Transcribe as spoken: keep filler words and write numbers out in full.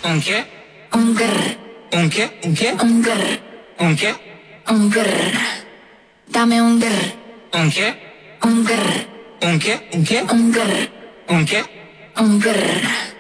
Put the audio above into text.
¿Un qué? Un grr, ¿Un qué? ¿Un qué? un grr, ¿Un qué? un grr. Dame un grr, ¿Un qué? un grr, ¿Un qué? ¿Un qué? un grr, ¿Un qué? un grr.